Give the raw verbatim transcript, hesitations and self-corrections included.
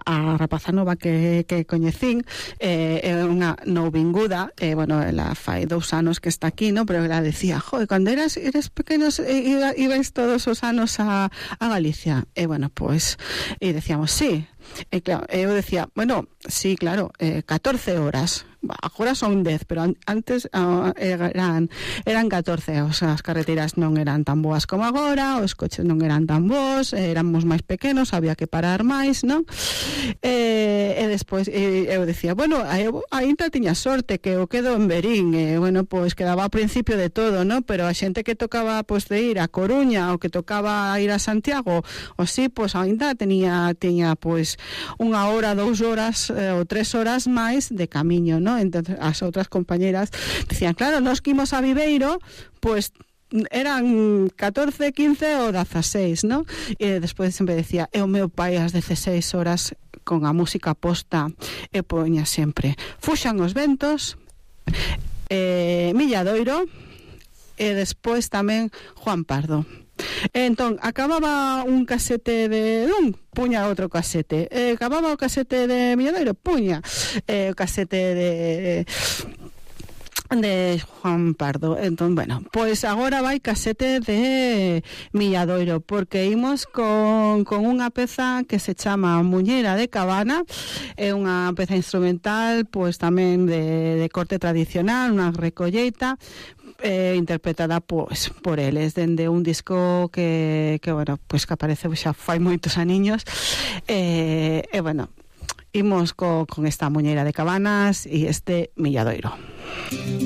a rapaza nova que, que coñecín eh, é unha novinguda, eh, bueno, ela fai dous anos que está aquí, no? Pero ela decía, joder, cando eras, eres pequenos iba, ibais todos os anos a, a Galicia, e bueno, pues e decíamos, sí, e claro, eu decía, bueno, sí, claro, eh, catorce horas, agora son dez, pero antes uh, eran eran catorce, o sea, as carreteras non eran tan boas como agora, os coches non eran tan bons, éramos máis pequenos, había que parar máis, non? E, e despois e, eu decía, bueno, eu ainda tiña sorte que eu quedo en Verín, e bueno, pois quedaba ao principio de todo, non? Pero a xente que tocaba pois de ir a Coruña ou que tocaba ir a Santiago, ou si, pois ainda tenía tiña pois unha hora, dous horas eh, ou tres horas máis de camiño, non? Entonces as outras compañeras decían, claro, nós que imos a Viveiro, pois eran catorce, quince ou dieciséis, ¿no? E despois sempre decía, e o meu pai as dieciséis horas con a música posta e poña sempre Fuxan os ventos, eh, Milladoiro e despois tamén Juan Pardo. E entón, acababa un casete de un, puña outro casete, e acababa o casete de Milladoiro, puña e o casete de de Juan Pardo. Entón, bueno, pois agora vai casete de Milladoiro, porque imos con, con unha peza que se chama Muñeira de Cabana, é unha peza instrumental, pois tamén de, de corte tradicional, unha recolleita, eh, interpretada pois por eles dende un disco que, que bueno, pois que aparece xa fai moitos aniños, e, eh, eh, bueno, imos co, con esta Muñeira de Cabanas e este Milladoiro.